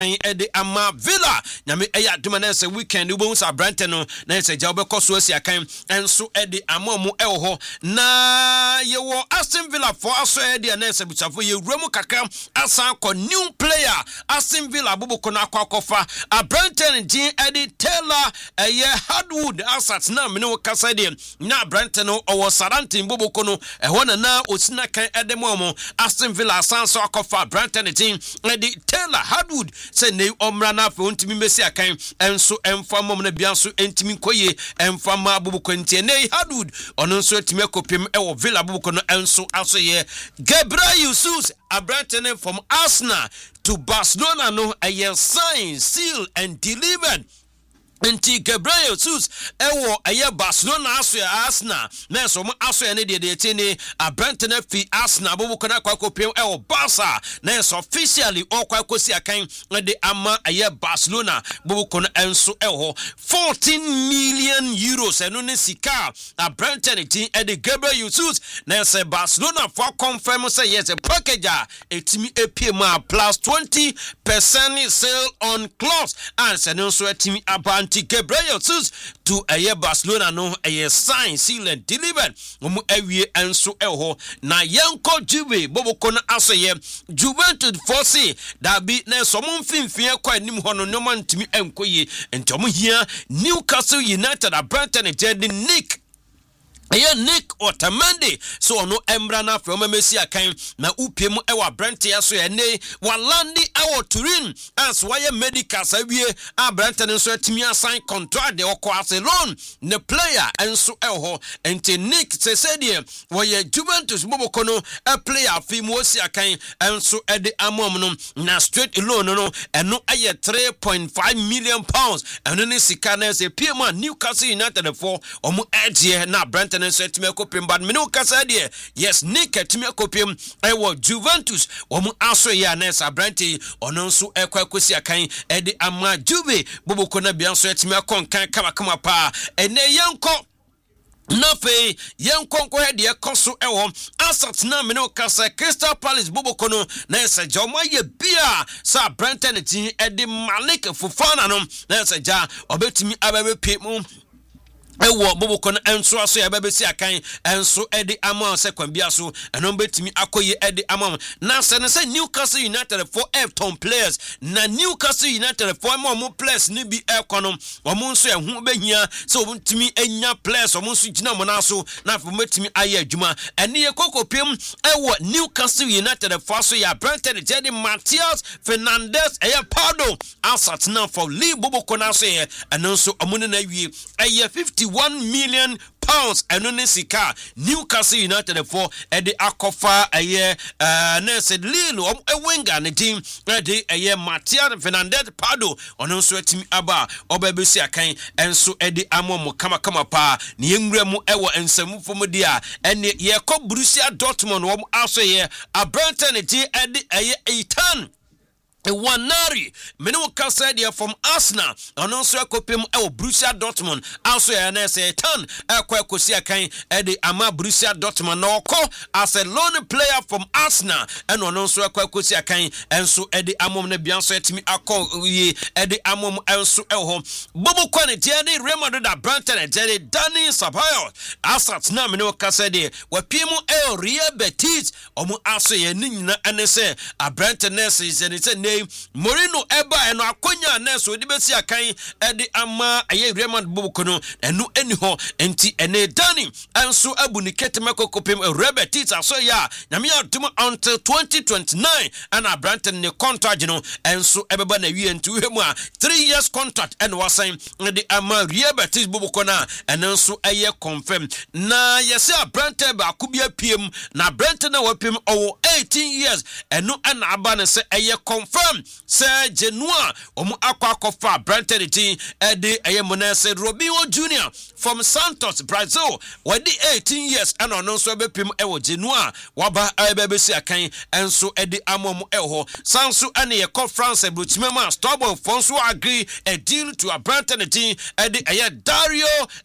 Ede ama Villa nyame eya duma na se weekend ubon sa Brante no na se ja obekọ so asi akan enso ede ama mu ewo na ye wo Aston Villa for aso ede na se buchafo ye wura mu kakra asan ko new player Aston Villa boboko na akwakofa Brante din ede Taylor ye Hardwood asat na me no kasa de na Brante no owo Sarantin boboko no eho na osina kan ede mo Aston Villa asan so akofa Brante din ede Taylor Hardwood se ne omra na afa ontimi mesi akan enso emfa mom na bia so entimi koye emfa ma boboko ntie ne Hardwood ono nso etimi akopem ewo Villa boboko no enso aso ye Gabriel Jesus Abrantene from Arsenal to Barcelona no a sign seal and delivered Enti Gabriel Jesus ewo aye Barcelona aso ya Arsenal na so mo aso ya ne de tini Abrantene fi Arsenal boboko na kwakopem ewo Barca na so officially okwakosi akan de ama aye Barcelona boboko na enso ewo 14 million euros eno ne sika Abrantene tin de Gabriel Jesus na se Barcelona for confirm say yes a package etimi epie ma plus 20% sale on clothes and se no so etimi aban Gabriel Jesus to a Barcelona no a sign seal and delivered awie enso eho na yanko Juve boboko na asoye Juventus force that be na so mo mfimfia kwa nim hono no man timi enkoye entomo hia Newcastle United Abrantene Jedi Nick Otamendi so no embra na from Messi akan na upiem ewa Brante aso ya ne walandi ewa Turin as why medical sawie Brante nso atimi assign contract de okwa loan ne player enso eho ente Nick se said we Juventus boboko no a player fi mo si akan enso ede amom no na straight loan no eno aye 3.5 million pounds eno ne sika na se pm Newcastle United for omo edge na Brante setime kopim bad me no kasa de yes Nick etime kopim ewo Juventus omu aso ya na Brante ono nso ekwakosi akan ede ama Juve boboko na bia nso etime konkan kama pa ene yenko Nafe yenkonko hede ekoso ewo asat na me no kasa Crystal Palace boboko no na esa joma ye bia sa Brante ne tin ede Malik Fofana no na esa ja obetimi ababe pemu ewo boboko na enso aso ya babesi akan enso edi amount se kwambia so eno betimi akoye edi amount na se ne se Newcastle United for Everton players na Newcastle United for mo players ni bi ekonom omo nso ehu behia se obutimi enya players omo nso gina mo na so na afo metimi aye adwuma ene ye kokopem ewo Newcastle United for so ya Brentford Jedi Matheus Fernandes eye Pardo asat na for Lee boboko na so ye eno nso omo na wie eye 51 million pounds eno sika Newcastle United for ede akofa aye na said Lilo ewenga ne team ede aye Matheus Fernandes Pardo ono nso atimi aba obabesi akan enso ede amom kama pa ne yenwura mu ewo ensamu fomdia ene ye kɔ Borussia Dortmund wo aso ye Abrante ne ti ede aye 8 Wanari menu kasa dia from Arsenal ono so ekopem e Borussia Dortmund also ya na say turn ekosi akan e de ama Borussia Dortmund na okọ as a lone player from Arsenal and ono so ekosi akan enso e de amom na bia so etimi akọ yi e de amom enso e ho bobo kwani dia de Real Madrid Brentford e de Dani Ceballos asat na menu kasa dia wapiemu El Real Betis omo aso ya ni nyina ene se Brentford na se Moreno eba eno akonya na so de besi akan ede ama aye Real Madrid boboko no eno eni ho enti ene Dani enso abu ni ketema kokopem Robert Tita so ya nyame adum until 2029 and Brentford ne contract no enso ebeba na wie enti we mu a 3 years contract and wasan de ama Real Betis boboko na enso aye confirm na yesi Brentford ba kubia piem na Brentford na wapiem owo 18 years eno ana aba na se aye confirm Sir Genoa omu akwa Brentford team ede aye Monese Robinho Jr. from Santos Brazil wadi 18 years and ono so bepim ewo Genoa waba ebebesi akan enso ede amom eho sanso ane ye conference brutimema Stubborn Fonso agree a deal to a Brentford team ede aye Dario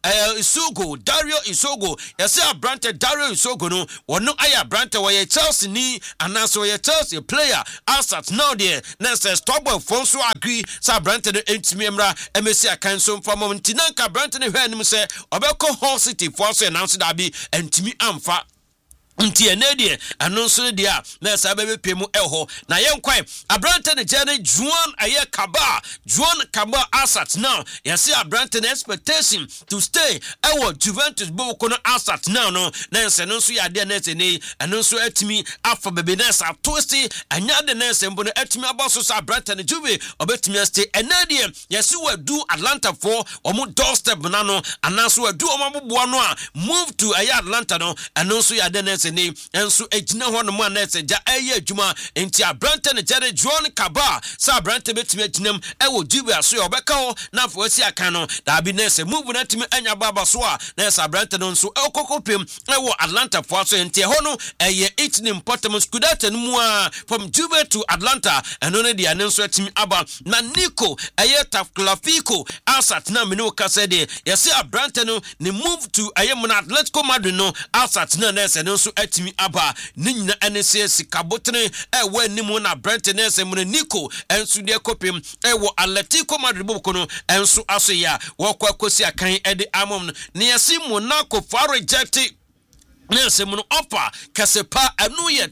Isogo yesi a Brentford Dario Isogo no wono aye Brentford we Chelsea ni anaso ye Chelsea player asat now there na se Stubborn Fonso agree sa brante no entimi emra emesi akan so mfa mom ntinanka brante no hwe anim se obekọ Hull City for so announce da bi entimi amfa nti enedie anonso dia na sa bebe pemu eho na yenkwan abrante ne jene Juan aye Kaba Juan Kaba Asat now yesi abrante ne expectation to stay ewo Juventus boko no Asat now no na nse no so ya de na tene anonso atimi afa bebe na sa tosti anya de na nse mbo no atimi abaso sa abrante ne Juve obetimi stay enedie yesi wadu Atlanta for omo doorstep na no anaso wadu omo bobo no a move to aye Atlanta no anonso ya de na ni enso ejina ho no ma na eseja eye adwuma enti abrante ne jere Juan Kaba sa abrante betimi aginam ewo Juve aso obeka ho na afo asi aka no da bi na ese move na timi anya baba so a na ese abrante no nso ekokopem ewo Atlanta for so enti ho no eye it important scudetto no mu a from Juve to Atlanta eno ne dia nso atimi aba na Nico eye Tagliafico Asat na me no kase de yesi abrante no ne move to eye mo na Atletico Madrid no Asat na ese no nso atimi aba ni nyina enese sikabotene ewe animu na Brent nese mu Nico ensu de kopem ewo Atletico Madrid boko no ensu aso ya wokwa kosi akan ede amom ne yesi Monaco for reject Nese muno offer kasepa anu ye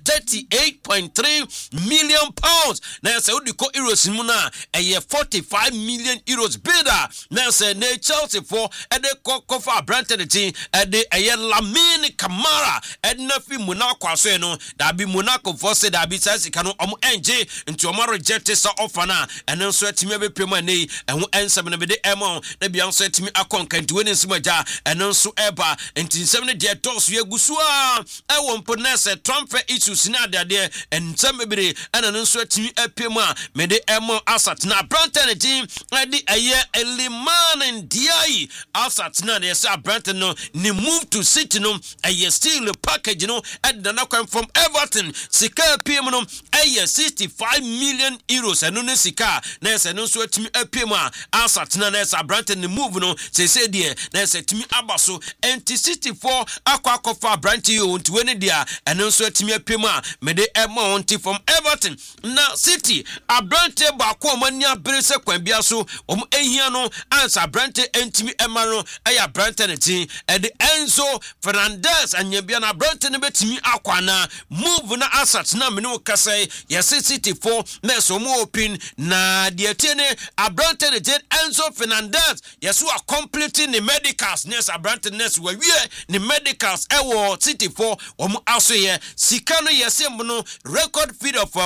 38.3 million pounds. Nese udiko euros muna eye 45 million euros bidder. Nese ne Chelsea for ede kofa Brentford team ede eye Lamine Camara ede nafi Monaco aso no dabi Monaco for se dabi sasi kanu omo enje nti omo reject sa offer na ene nso atimi abepem ani ehu ensem ne bede emo na bia nso atimi akonka nti woni nsimaja ene nso eba nti nsem ne de toss ye Sua ewo mponese transfer issues na ade ensembere ana nso atimi apema mede emo Asat na Brentford team ade aye Eliman Ndiaye Asat na yes Brentford no ni move to City no aye still package no ade na kwan from Everton sika apem no aye 65 million euros eno ne sika na yes nso atimi apema Asat na yes Brentford ni move no se de na yes atimi abaso enti 64 akwa Branty onti weni dia eno nso atimi apem a mede ema onti from Everton na City abrante ba kwa mani abere se kwan bia so ehia no ansa abrante entimi ema no aya abrante ne tin ede Enzo Fernandez anyabia na abrante ne betimi akwa na move na Asat na mene kasai yes City for na so mo open na de tiene abrante ne Enzo Fernandez yes we are completing the medicals nes abrante nes we ni medicals ewo City for also here Sikano Yasemno record fee of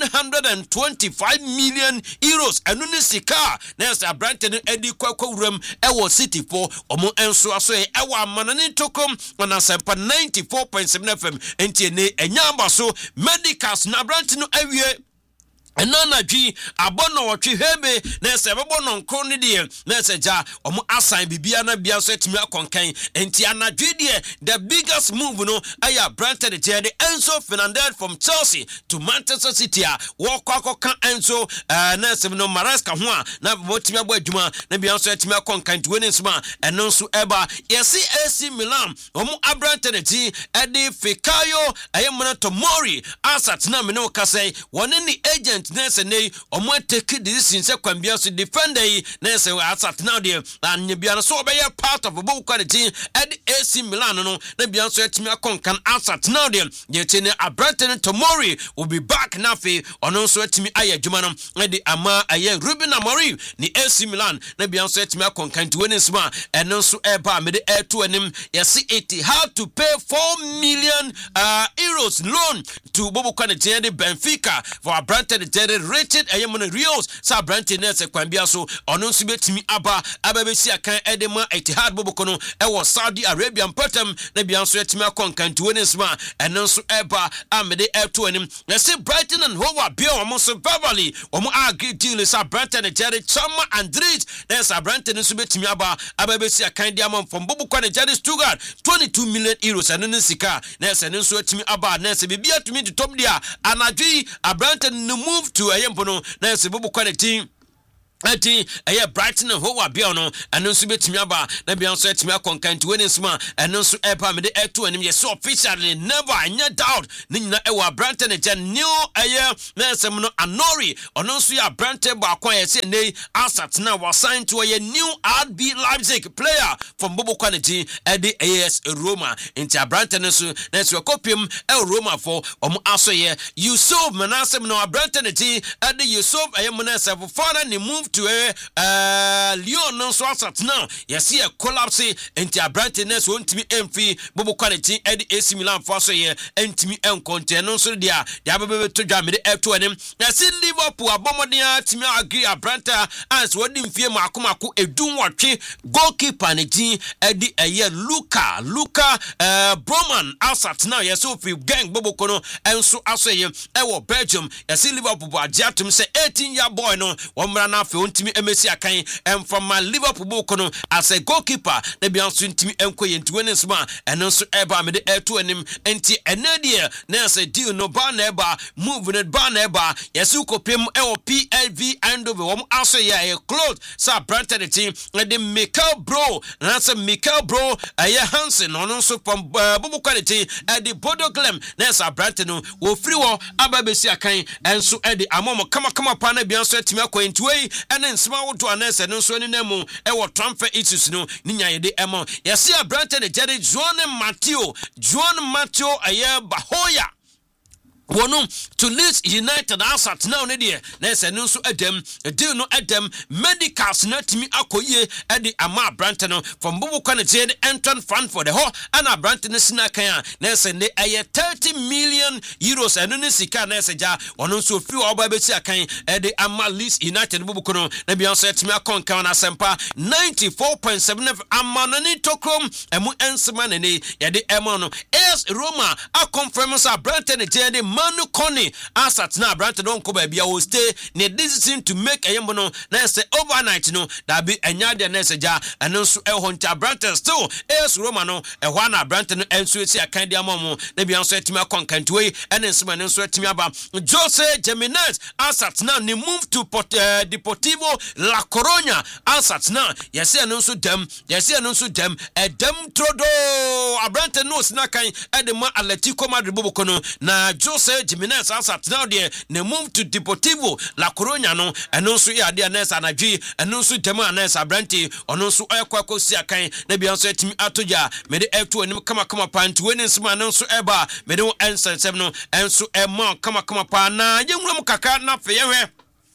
125 million euros and no sika nes Brentford edi kwakwa uram ewo City for enso aso e ewa manani tokom on asempa 94.7 FM enti ne enyamba so medicals na Brentford no awie enana dwi abono wotwe hebe na se bebono nkro ne de na se ja omo asan bibia na bia so atimi akonkan enti anadwe de the biggest move no aya Brentford de Enzo Fernandez from Chelsea to Manchester City a wokwakoka Enzo na se no Maresca ho a na botimi abo adwuma na bia so atimi akonkan tuwe ne nsema eno nso eba yesi AC Milan omo Brentford ti ede Fikayo ayemana Tomori Asat na me no kasai woni ni agent nese nei omo take decision se kwambia so defender yi nese Asat now there and bia so obey part of both quality at AC Milan no na bia so atimi akonkan Asat now there yet ne Abraham Tomori will be back na fe ono so atimi aye adwuma no de ama aye Ruben Amorim ni AC Milan na bia so atimi akonkan to win sma eno so eba me de air to anim yes it had to pay 4 million euros loan to bobo quality de Benfica for Abraham rated ayemon Rios sa Brentford nese kwambia so ono nso betimi ababesi akan edema Etihad boboko no ewo Saudi Arabian patam na bia nso etimi akonkan tuwe nsma eno nso eba amede eto anim na se Brighton and Hove bia omo so Beverly omo agree deal sa Brentford Jerry Chama Andrit nese Brentford nso betimi ababesi akan diamond from boboko na Jerry Stuttgart 22 million euros eno nsika nese nso etimi nese bibia tumi to top dia anadwi Brentford no move to ayempono na se bobo quality ati ɛyɛ Brighton and Hove abia no ɛno nso betumi aba na bia nso etumi akɔnkanti wani nsoma ɛno nso ɛpa mede ɛto anim yɛ so officially never any doubt ne nyina ɛwɔ Brighton ɛgya new ɛyɛ na ɛsɛm no Anori ɔno nso yɛ Brighton ba akwan yɛ sɛ nei asat na wasign to a new RB Leipzig player from Bobo Quality ɛde AS Roma into Brighton nso na ɛsɛ kɔpem ɛwɔ Roma for ɔmo aso yɛ Yusuf Manasem no Brighton ɛti ɛde Yusuf ɛyɛ Manasem for ne move to Lyon no so asat now yes see a collapse into a brightness won't me empty Bobo Quality Eddie AC Milan for so ye entimi enconte no so dia baby to jam the F2 and him yes see Liverpool abomodia timi agree a branta as what dim fie makomako edun watwe goalkeeper ne din Eddie eye Luka Broman asat now yes so free gang Bobo Kono enso aso ye ewo Belgium yes see Liverpool ajatum say 18-year boy no womra na fe ontimi emesi akan and from my Liverpool bokono as a goalkeeper na bia nso ntimi enko ye ntuwe ne sma eno nso eba me de eto anim enti enadie na say deal no ba na eba move ne ba na eba yesu kopem ewo PLV Eindhoven wom aso ye a close sa Brentford team de Mikel Bro na say Mikel Bro aye Hansen ono nso from Bobo Quality e de Bodo Glem na sa Brentford no wo free wo aba besi akan enso e de amomo kama pa na bia nso etimi akwantuwe ene nsema woto anese no nso ni namu ewo transfer issues no ninya yede emo yesi a Brentford jere Joan Mateo aye Bahoya Wonu to Leeds United asat now ne de na se no so adam deal no adam medicals na timi akoye e de ama Brentford no from Bobo Quality the entrant fund for the ho and Brentford sina kan na se ne aye 30 million euros eno ne sika na se ja wonu so fi oba be si akan e de ama Leeds United Bobo Kono na bia so timi akonkan na sempa 94.7 ama no ni tokrom emu ensema ne ne ye de emo no AS Roma a confirm sa Brentford de Manu Kone asat na Brentford don ko ba bia wo stay ne decision to make a yembo no na say overnight no da bi enya de na say ja eno nso e ho nta Brentford still AS Roma no e ho na Brentford no enso esi akan dia momo na bia nso etimi akonkantuwe ene nsema ne nso etimi aba Jose Jimenez asat na ne move to Deportivo La Coruña asat na yesi eno nso dem edem trodo Brentford no sina kan e de ma Atletico Madrid Bobo Kono na Jose Jimenez asat now there ne move to Deportivo La Coruña no eno nso ya de na sanadwi eno nso dem anesa Brentford ono nso ekwa si akan na bia nso etimi atoja me de F2 anim kama pantu we ne nsema no nso eba me de ensensem no enso ema kama pa na yenwuram kaka na fe yehwe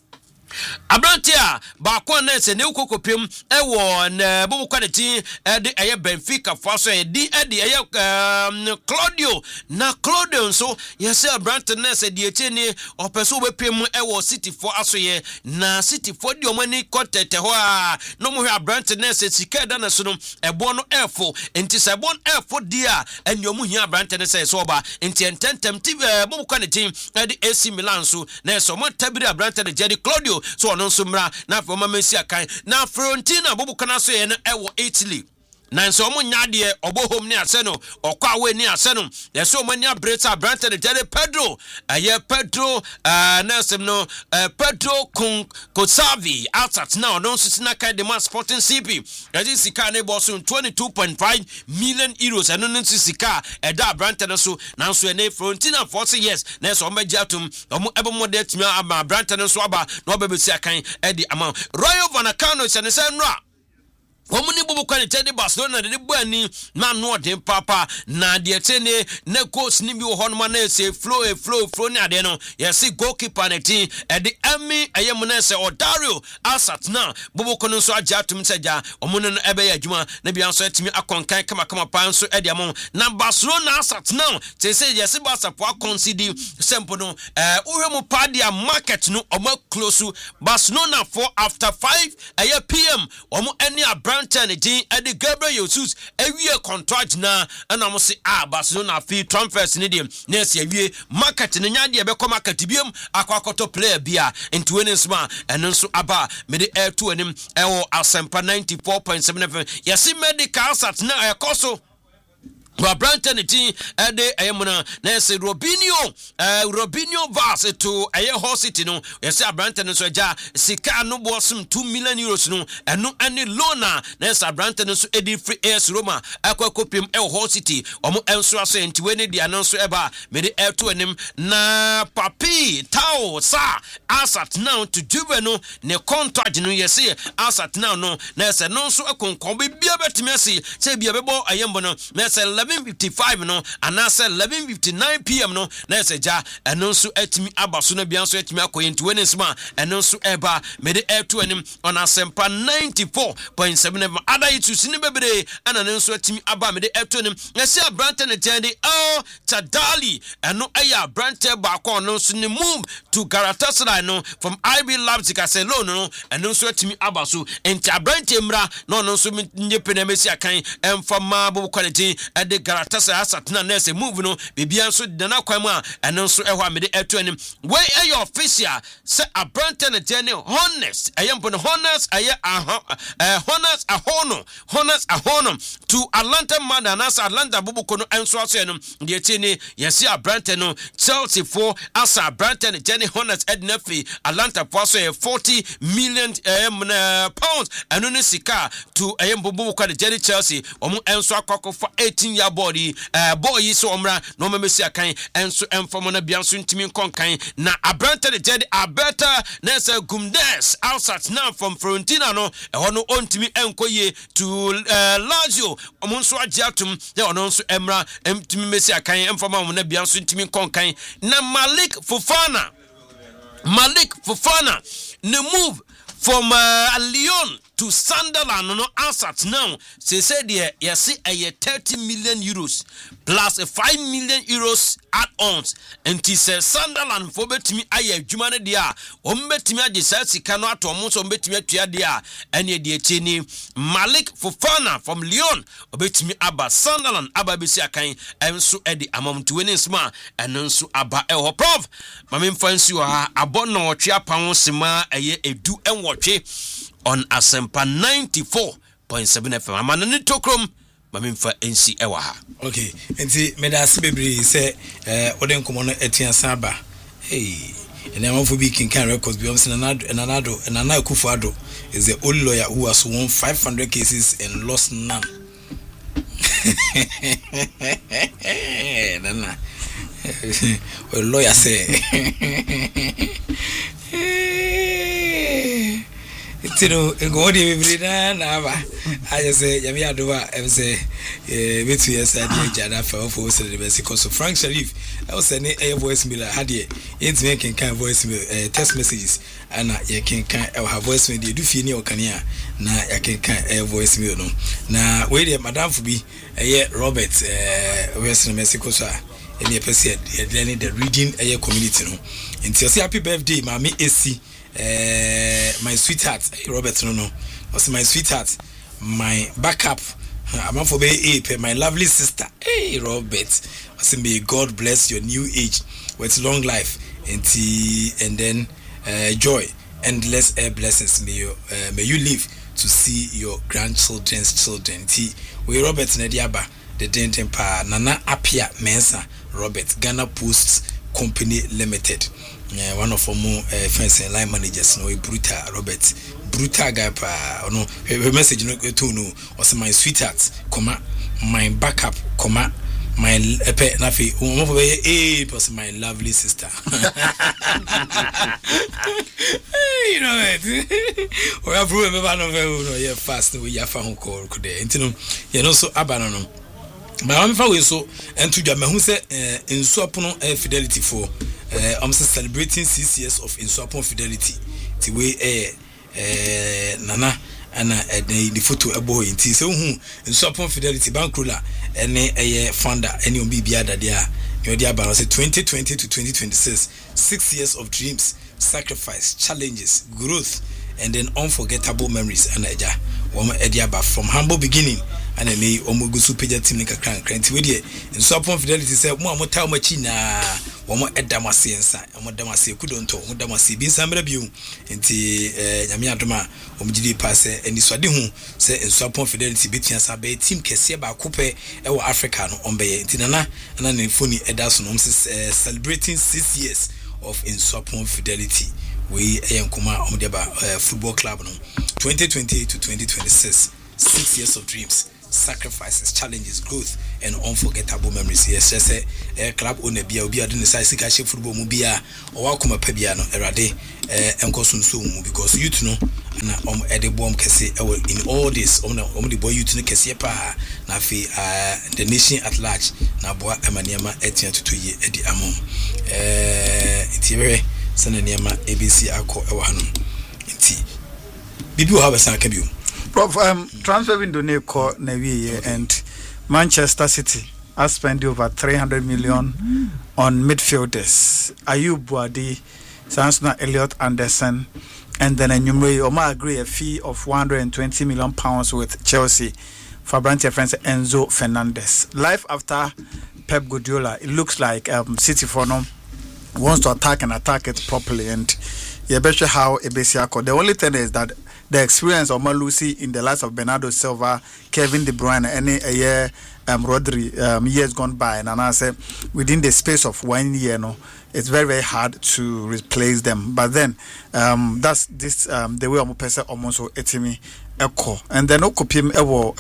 Abrantia ba kwa na se ne ukokopem ewo na Bobo Quality de eye Benfica faso e di eye Claudio nso yese Abrantia na se di etieni opeso bepem ewo City for aso ye na City for di omani kotete ho a no mo hwe Abrantia na se sika da na so no ebo no efo enti se bon efo dia eni omu hia Abrantia na se so ba enti ententem ti Bobo Quality de AC Milan so na so mo tabiri Abrantia de Jerry Claudio so ono nsumra na afọ mamesi akan na Fiorentina Bobo kana so ye na ewo Italy na nso omo nyade obohom ne ase no okwa we ne ase no yeso omo nya breta Brentford de Pedro Nelson no Pedro Kosavi outside now no sina kan de man Sporting CP yaji sika ne boss 22.5 million euros eno no sika eda Brentford so na nso ne Fiorentina 40 years na so omo jatum omo ebomo de timi ama Brentford so aba na obebesi akan edi ama Rayo Vallecano sene senra Omuni Bobo Quality de Barcelona de buani na no de papa na de tene ne coach ni bi wo honma na se flow ni ade no yes goalkeeper na tin e de ami ayem na se Odario asat na Bobo Kono so ajatum seja omuni no ebe ya adwuma na bia so atimi akonkan kama pa so e de amon na Barcelona asat na se yes Barca po consider sempo no uhwemu pa dia market no omo close Barcelona for after 5 PM omo any Brentford Eddie Gabriel Jesus ewie contract na ana mo se Barcelona fi transfers ni dem na se ewie market ne nyade be ko market biem akwakoto player bia into winsma eno nso aba me de F2 anim ewo Asempa 94.7 FM yesi medical sat na ekoso Brantene team de ayemuna na say Robinho Vaz to aye Hull City no yes Brantene so ja sika no bosom 2 million euros no eno any loan na say Brantene so edi free AS Roma akwakopim Hull City omo enso aso entiwe ne dia no so eba me de to anim na papi tao sa asat now to Juve no ne contract no yes asat now no na say no so akonkon bia betimi ase say bia bebo ayembo no na say 11:55 no and I said 11:59 p.m. no na say ja eno so atimi abaso na bia so atimi akoye nti wene sma eno so eba me de air to anim on asempa 94.7 ada itu sini bebre ana eno so atimi aba me de air to anim na say Brantene tende Tadali eno aya Brantene ba ko no so ne move to Galatasaray no from IB Leipzig as loan no eno so atimi abaso enti Brantene mra no no so nyepene mesi akan emfama bo quality de Galatasaray asatna na se move no bibia nso de na kwan mu a eno nso ehwa amede eto anim we aye official se Brantene tene honest ayempo no honest aye honest ahono to Atlanta man and as Atlanta bubuko no enso aso enum de tene yesi Brantene no Chelsea for asa Brantene tene honest ednafi Atlanta for so 40 million pounds eno ne sika to ayempo bubuko de Jerry Chelsea omo enso akoko for 18-year body boy so omra no memesi akan enso emfomo na bia nso ntimi konkan na Brantene jedi abeta na say Gumdes outside now from Fiorentina no eho no ontimi enkoye to Lazio omo nso agiatum de ono nso emra ntimi mesi akan emfomo na bia nso ntimi konkan na Malik Fofana ne move from Lyon to Sunderland no asset now say there yes a 30 million euros plus a 5 million euros add-ons and he says Sunderland for betimi aye adwuma ne dia ombetimi age sika no atom so ombetimi atua dia ene de cheni Malik Fofana from Lyon obetimi aba Sunderland aba besi akan enso edi amamtu wenisma enso aba eho prof mame mfansi wa abono otwe apan sima eye edu enwotwe on Asempa 94.7 FM. Amana ni tokrom mamimfa NC ewa ha. Okay, enti medasi bebre se oden komo no etiansa ba. Hey, ene amfo bi kinkan records bi omse Nana Akufo-Addo is the only lawyer who has won 500 cases and lost none. Nana. Well, lawyer say Tino go dey every na ba I just say yami adowa em say betu yesa dey jada for so the best because Frank Sharif I was sending a voice mail had here intimate can voice mail text messages and you can have voice mail do fini okania na you can voice mail no na we dey madam for be Robert Western Mexico so and you person the reading community no until say happy birthday mami AC my sweetheart Robert no was my sweetheart my backup I'm for be my lovely sister hey Robert was may God bless your new age with long life and then joy endless blessings may you live to see your grandchildren's children we Robert Nediaba the denten pa Nana Apia Mensa Robert Ghana Post Company Limited. One of our more friends and line managers, no Robert brutal guy pa no message no to no was my sweetheart, my backup, my nafi was my lovely sister. You know it. We have remember no yeah fast we ya fa call could you know so abanono. My mama fa we so ento dwa mahu se Nsuapono Fidelity for I'm celebrating 6 years of Nsuapono Fidelity ti we nana ana the photo ebo nti se hu Nsuapono Fidelity bankrola ene founder ene on bibia dade a you dey about say 2020 to 2026 6 years of dreams, sacrifice, challenges, growth and then unforgettable memories and eja woman ediaba from humble beginning ana ne omugu super team ne kakra nti we de nso upon fidelity say mo amota o machi na wo edamase nsa mo damase kudonto mo damase bi nsamra bi nti nyame adoma o mgidi passe eni swade hu say nso upon fidelity betua sa be team kese ba kope e wo Africa no ombeye nti nana ne phone edaso no celebrating 6 years of Insopon Fidelity. We Yankuma Omdeba Football Club no 2028 to 2026. 6 years of dreams, sacrifices, challenges, growth, and unforgettable memories. Yes, just a club owner be a doing the size football mubia or welcome Pebiano erade and because you know and Eddie Bomb Cassie in all this only boy you to Cassia Nafi the nation at large Nabua Emaniama Etienne to 2 year Eddie Amon Itiere Sananiama ABC Ako Ewahanum Inti Bibu have a sankabu. Prof, transfer window ne ko na wie and Manchester City has spent over 300 million on midfielders. Ayub Boadi, Sansona Elliot Anderson, and then Enyumre Oma agree a fee of 120 million pounds with Chelsea for Brantia friends Enzo Fernandez. Life after Pep Guardiola, it looks like City for no wants to attack it properly, and you bet you how Ebesiako. The only thing is that the experience of Malusi in the likes of Bernardo Silva, Kevin De Bruyne, any a year, Rodri, years gone by, and I say within the space of 1 year, no, it's very, very hard to replace them. But then, that's this the way I'm person almost etimi echo, and then okupim ewo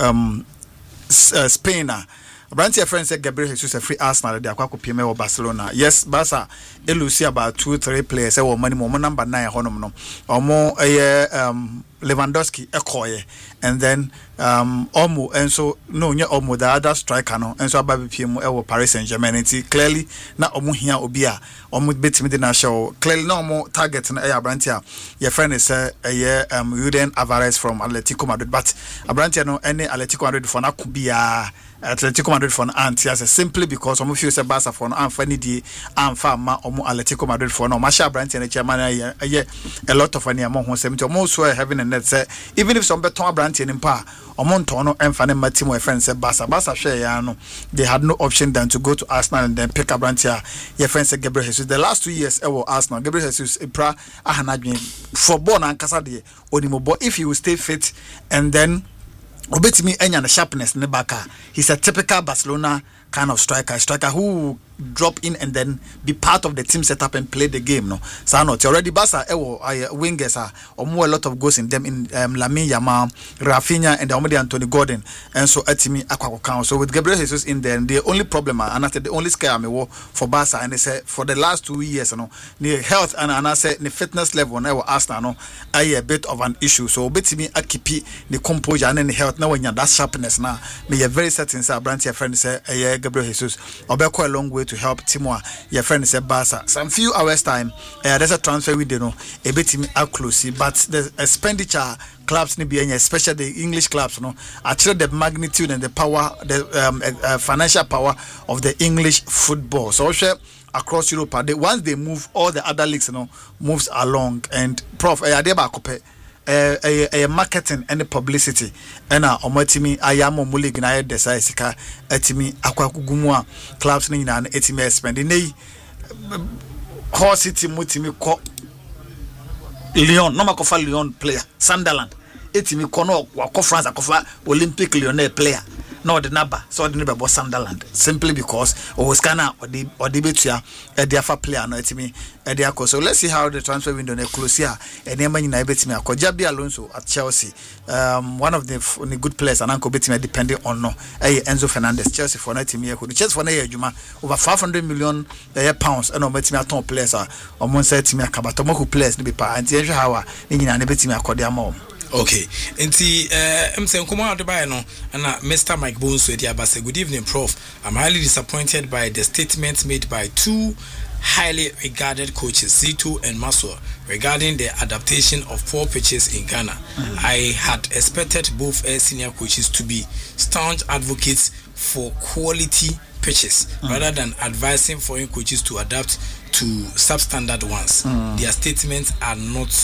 Spain. Branty friend said Gabriel Jesus a free Arsenal they akwa kopiem or Barcelona. Yes, Barca elusi about 2-3 players or money more number 9 honom no. Or more Lewandowski ekoye and then Omo and so no nya Omo the other striker no and so ababi PM e Paris Saint-Germain clearly na Omo hia obi a Omo betimi de na show clearly no Omo target na Branty your friend is Julian Alvarez from Atletico Madrid but Branty no any Atletico Madrid for na kubia Atletico Madrid for an anti as simply because some of you say Barca for an funny di ma omo Atletico Madrid for no Masha Branty and chairman a lot of any among who say most were having a net say even if some beton Branty in pa Omontono and Fanny Matimo friends said Barca share they had no option than to go to Arsenal and then pick up Branty your friend said Gabriel Jesus the last 2 years Arsenal Gabriel Jesus Ipra Ahanajin for born and Casadi Onimobo if he will stay fit and then Obetimi enya na sharpness ne baka. He's a typical Barcelona kind of striker who drop in and then be part of the team setup and play the game. No, so not already Barca wingers are or more a lot of goals in them in Lamine Yamal, Rafinha, and the Anthony Gordon, and so Etimi Aqua. So with Gabriel Jesus in there, the only problem and I said the only scare me for Barca and they say for the last 2 years, the health and I said the fitness level now Arsenal a bit of an issue. So Betimi Akipi the composure and the health now when you that sharpness now me a very certain say Branty friend say Gabriel Jesus obeko a long way to help Timor your friend said Barca some few hours time there's a transfer window no a bit close but the expenditure clubs need be especially the English clubs actually the magnitude and the power the financial power of the English football so across Europe once they move all the other leagues moves along and Prof a marketing and the publicity and omatimi ayamo mulig na decide sika etimi akwakugumwa clubs ni na etimi spend nei Hull City mutimi ko Lyon no makofa Lyon player Sunderland etimi ko no wako France akofa Olympic Lyonnais player no the number so the number Sunderland simply because scanner or the betua the afa player no etimi so let's see how the transfer window na close here and Emmanuel na betimi akojabi Alonso at Chelsea one of the good players and anko betimi depending on Enzo Fernandez Chelsea for na timi e Chelsea for na ejuma over 500 million pounds and betimi aton players o say timi akabato mo players ni be pa anti ehwe hawa ni nyina na betimi akode ama okay, nti say nkomo adebaye no na Mr. Mike Bones so dia say good evening Prof. I'm highly disappointed by the statements made by two highly regarded coaches Zito and Maswa regarding the adaptation of poor pitches in Ghana. I had expected both senior coaches to be staunch advocates for quality pitches rather than advising foreign coaches to adapt to substandard ones. Their statements are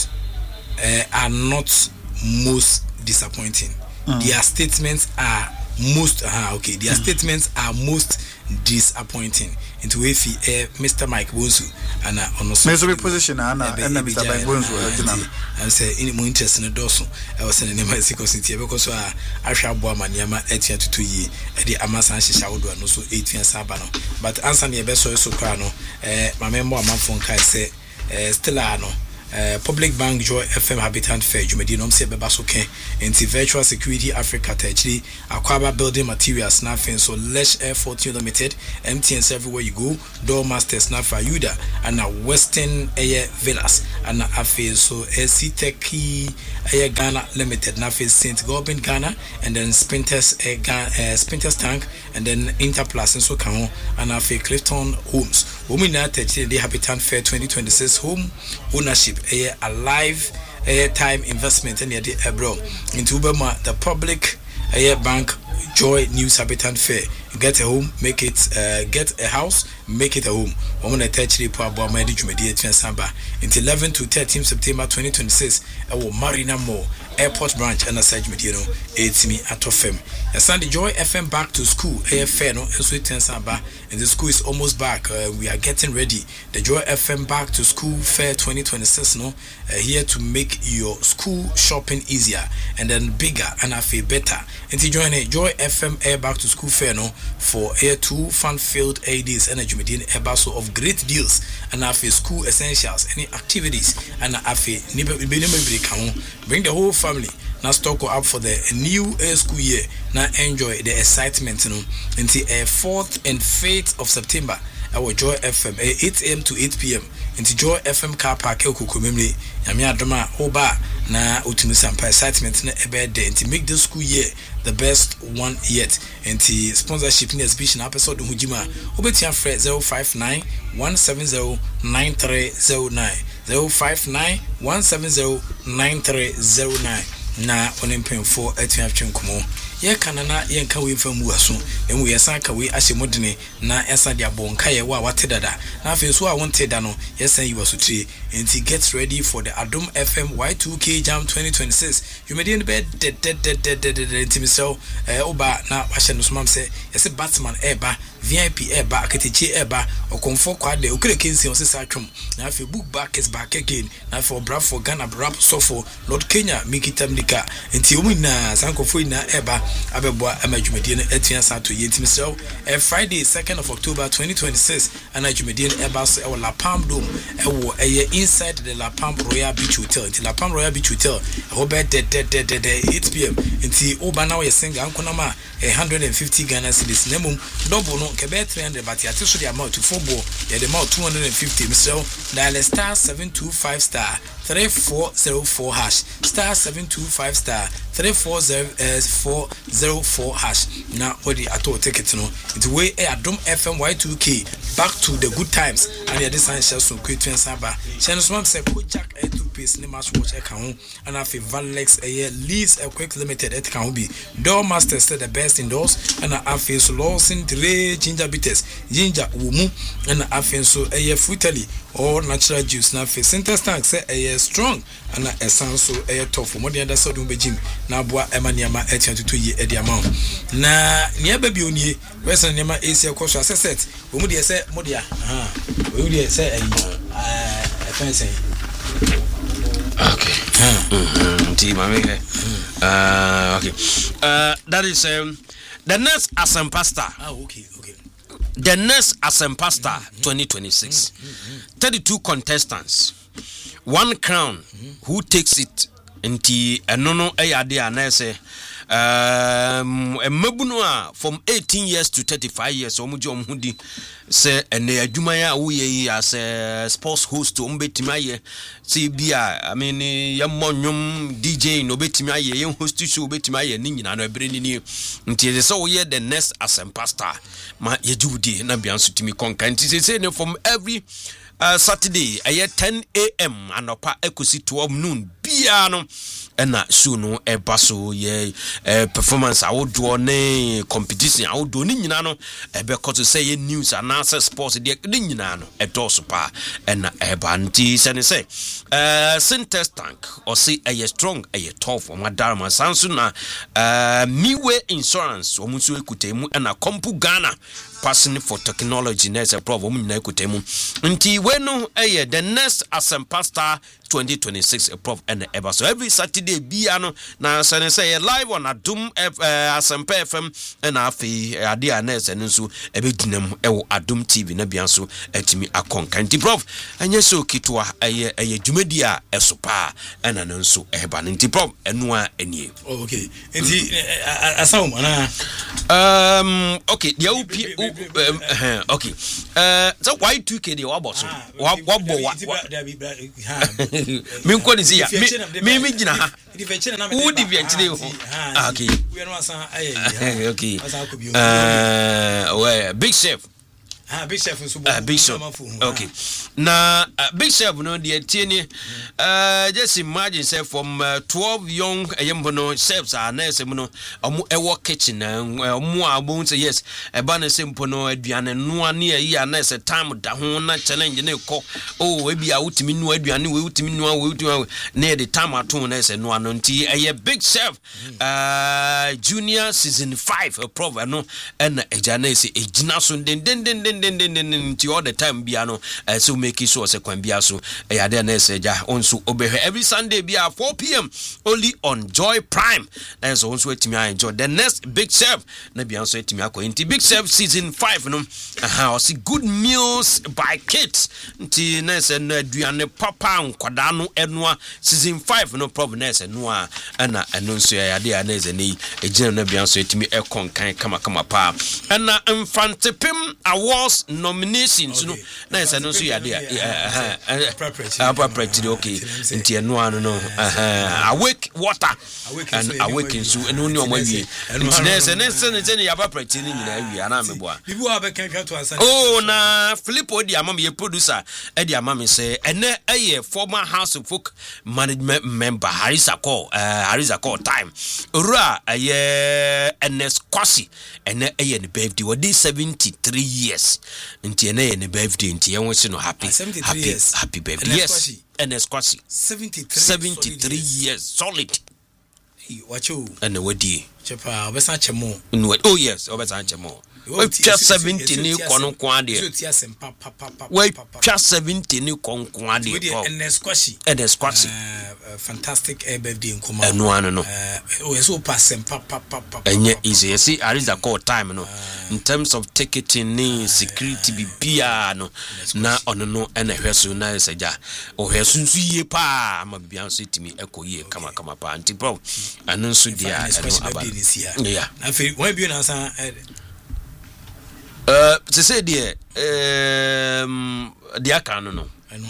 not most disappointing. Their statements are most their statements are most disappointing into if Mr. Mike Bonsu and also position and Mr. Mike Bonsu and say in more interest in the dorsal I was in the Mexico City because I shall boy my yama 18 to 2 years at the Amasan Shawdo and also 18 Sabano but answer me a best so crano my member my phone can say Stellano Public Bank Joy FM Habitat Fair Jumedinom se bebasoke into Virtual Security Africa actually Aquaba Building Materials snapping so Lesh Air 14 Limited MTNs everywhere you go Doormaster Snap for Yuda and Western Air Villas and Afe so Citeki Air Ghana Limited Nafe St. Gorbin Ghana and then Spinters Spinters Tank and then Interplus and so Kamo and Afe Clifton Homes Women at the Habitat Fair 2026 home ownership a live time investment in the abroad into Ubama the public bank Joy News Habitat Fair. Get a home, make it get a house, make it a home. Woman attach the power by Medicare Samba until 11 to 13 September 2026. I will Marina Mall Airport branch and a Sage Mediano. It's me at FM. A Sunday Joy FM back to school. Fair no and sweet Samba and the school is almost back. We are getting ready. The Joy FM back to school fair 2026 no here to make your school shopping easier and then bigger and I feel better. And to join a Joy FM Air back to school fair no for air 2 fun-filled ADs energy within a bustle of great deals and after school essentials any activities and after bring the whole family now stock up for the new school year now enjoy the excitement until 4th and 5th of September our Joy FM 8 a.m. to 8 p.m. into Joy FM car park Kukumimli Yamia Doma Oba na Utumi Sampa excitement na ebe day to make this school year the best one yet and the sponsorship in exhibition episode Hujima Obetia Fred 059 170 9309 059 170 9309 na onempen for etiafchen komo ye kanana ye nka we famu aso enwe yesa ka we ahye modene na esa dia bonka ye wa wate dada na afi so a wonte da no yesa yi wasotire enti get ready for the Adom FM Y2K Jam 2026 you made in bed enti misel oba na ahye no somam se yesa Batman eba VIP eba aketechi eba okonfo kwade okere kensi on se satwom na afi book back is back again na for bra for Ghana rap so for Lord Kenya mikitam nika enti omu na sankofo ina eba abeboa amajumedie no etua sato yentimi so Friday 2nd of October 2026 and ajumedie no eba so e La Palm Dome e wo inside the La Palm Royal Beach Hotel enti La Palm Royal Beach Hotel ho be 8 p.m. enti oba na we singa ankona ma 150 Ghana cedis nemum double no kebe 300 but yate so the amount to football ya the amount 250 so dial star 725 star 3404 hash star 725 star 3404 hash now what the ato ticket no it's way Adom FM Y2K back to the good times and the essential so quick and saba channel so say Kojak to piece ne match watch account and afi Valex lease a quick limited it can be Doormaster said the best indoors and afi so Lawson Dre ginger bitters ginger wumu and afi so fruitally or natural juice na afi center stack say strong and a sound so tough for more than the sodom begin na boa emaniama 22 ye e dia ma na nia ba bi onie wesa niama esi ekwoso asset wo mu de se modia wo mu de se fancy okay team okay that is the next Asempa Star okay the next Asempa Star 2026 32 contestants one crown who takes it nti enono eyade anese mabuno a from 18 years to 35 years omuji omhudi se ene adwuma ya wo ye as sports host ombetimi aye se bia I mean yamonyum DJ no betimi aye ye host show betimi aye ni nyina no ebere ni nti se wo ye the next Asempa Star ma yejudi na bia nso timi konka nti se from every Saturday 10 a.m. anopa ekosi 12 noon bia no ɛna show no ɛba so yɛ performance awodoɔ ne competition awodoɔ ne nyina no ɛbɛkɔ to sɛ yɛ news anaasɛ sports deɛ ne nyina no ɛdɔɔso paa ɛna ɛba nti sɛ ne sɛ Syntex tank ɔse ɛyɛ strong ɛyɛ tough ɔmo adarama sanso na Miwe Insurance ɔmo nso ekuta mu ɛna Kompu Ghana passing for technology na ɛsɛ prof ɔmo nyina ekuta mu nti we no ɛyɛ the next Asempa Star 2026 prof ɛna ɛba so every Saturday bia no na sɛ ne sɛ yɛ live on Adum Asempa FM ɛna afei ade a na ɛsɛ no nso ɛbɛdinam ɛwɔ Adum TV na bia nso ɛtimi akɔnka nti prof ɛnyɛ so kitwa ɛyɛ dwumadi a ɛso paa ɛna no nso ɛba no nti prof ɛnoa ɛnie okay nti asaw mana okay dia okay so why 2k dey wabo so wabo wa min ko ni ya mi gina ha wo di bi enchire ho okay okay big chef Big Chef nso Big Chef okay na Big Chef no de tie ni just imagine say from 12 young ayembono chefs are na esem no omo ewo kitchen omo abon say yes eba na sempo no aduane no ane ayi na ese time da ho na challenge na ekọ oh ebi a wutimi no aduane we wutimi no na the time ato na ese no ano nti Big Chef junior season 5 prof no na eja na ese ejina so den nti all the time bia no so make sure say kwan bia so ya dey na eseja onso obehwe every Sunday bia 4 p.m. only on Joy Prime and so onso etimi enjoy the next Big Chef na bia so etimi akọ nti Big Chef season 5 no o see good meals by kids nti na ese na aduane papa nkwada no enoa season 5 no problem na ese no a na eno nso ya dey na ese nei ejina na bia so etimi ekonkan kama pa na Infantipim Awards nominations no na ese no so ya dey preparatory okay nti eno ano no awake water and awake so eno ni omo wie nti na ese ne ya preparatory ni nyina wie ana meboa bibu abekanka to ansa oh na Philippo di amam ye producer e di amam say ene eye former House of Folk management member Harisa call time ora aye Ernest Kwasi ene eye ne birthday wodi 73 years nti ene ye ne birthday nti ye won se no happy birthday yes Ernest Kwasi 73 years solid wacho ene wodi chepa obesa chemo oh yes obesa chemo we twa 70 ni kono kwa de we twa 70 ni konkwa de ko Ernest Kwasi fantastic birthday nkoma eno ano no we so pass enye easy you see Ariza call time no in terms of ticketing ni security bibia no na ono no ena hweso na eseja o hweso nsu yie pa ama bibia nso timi ekoyie kama pa anti bro anu nso dia eno aba yeah na fe wan bi na san to say there dia kanu no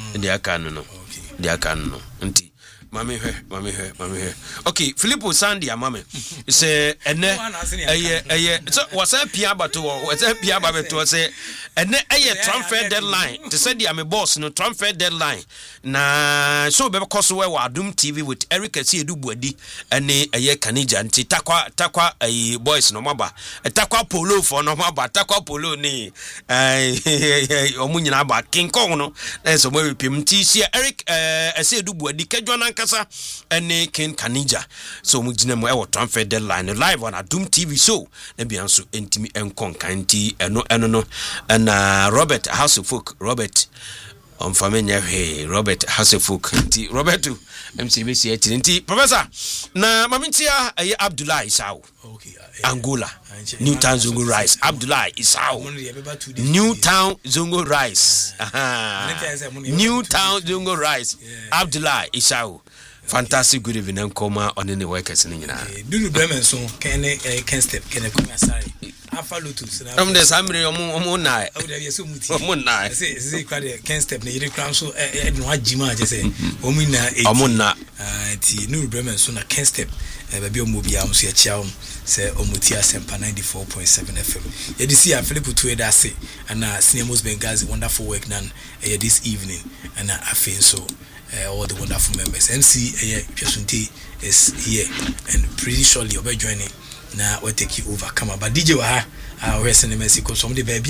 nti mami he okay Philippo Sandy amame say ene so wasa pia bato say ene transfer deadline to say the am boss no transfer deadline na so be because we Adum TV with Eric Asiedu Buadi ene Kanija nti takwa boys no maba takwa polo for no maba takwa polo ni omunyina ba King Kong no na so we pim ti sia Eric Asiedu Buadi kedwana kasa ene King Kanija so mu gina mu e transfer deadline live on Adum TV show na bia nso entimi enkonka nti eno no na Robert House of Folk Robert famenya he Robert House of Folk nti Robert MCBC nti professor na mamintia Abdullah Isau Angola Newtown Zongo Rice Abdullah Isau Newtown Zongo Rice Newtown Zongo Rice Abdullah Isau fantastic good evening koma on the workers ni nyina dulu bremen so can step can come aside afa lotus na the samre omo na omo na say kwade can step na yiri kram so no agima je say omo na ti dulu bremen so na can step baby omo bia am so ya chia say omuti Asempa 94.7 FM yedisi ya Philip Tueda say and Cinemas Bengazi wonderful work done this evening and I feel so all the wonderful members. MC Chesunte is here and pretty surely you'll be joining. Now we'll take you over. Come on, but DJ Waha, we're sending Mexico. Some of the baby,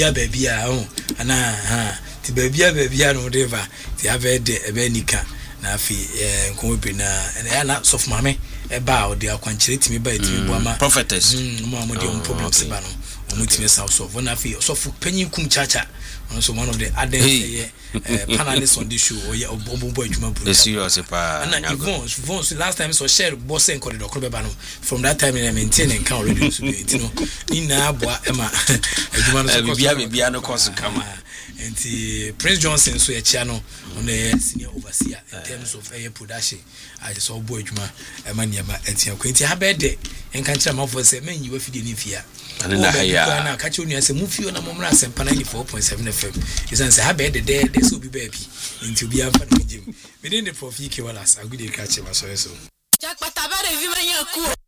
the baby, no whatever. The have a Benica. Na fi nko bi na na soft mame e ba o de akwankyere me ba etimi boama prophetess mo amode on problems ba no omutimi south of na fi soft panyin kum chacha so one of the other panelists on this show obombo adwuma buru serious pa na Yvonne last time so share boss en corridor ko be ba no from that time I maintain and can already so be you know ni na aboa e ma adwuma no so bibia no course kama and Prince Johnson so ya no on the senior overseer in terms of air production I just saw boy juma maniama etia ko nti ha be de enka nkyere ma for say men you afide ni fia na haya na ka che onu ase mu fio na momra asempa 94.7 FM isan say ha be de there so be baby nti obi afa na jim within the prof EK Wallace agudi ka che ma so jack patabare vi manya ku